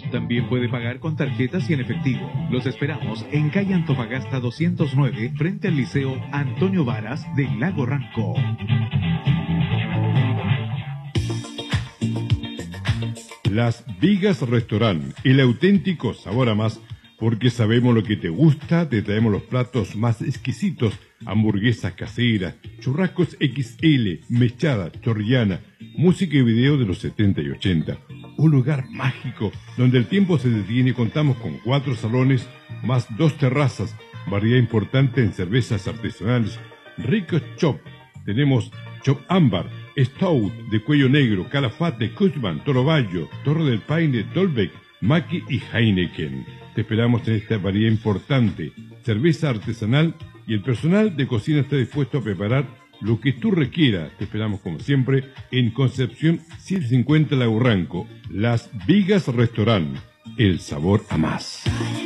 También puede pagar con tarjetas y en efectivo. Los esperamos en calle Antofagasta 209, frente al Liceo Antonio Varas de Lago Ranco. Las Vigas Restaurant, el auténtico sabor a más, porque sabemos lo que te gusta, te traemos los platos más exquisitos, hamburguesas caseras, churrascos XL, mechada, chorrillana, música y video de los 70 y 80. Un lugar mágico donde el tiempo se detiene. Contamos con 4 salones más 2 terrazas, variedad importante en cervezas artesanales, ricos chop. Tenemos chop ámbar, stout de cuello negro, calafate, Cushman, Toro Bayo, Torre del Paine, Dolbeck, Maki y Heineken. Te esperamos en esta variedad importante, cerveza artesanal, y el personal de cocina está dispuesto a preparar lo que tú requieras. Te esperamos como siempre en Concepción 750 Lago Ranco. Las Vigas Restaurant, el sabor a más.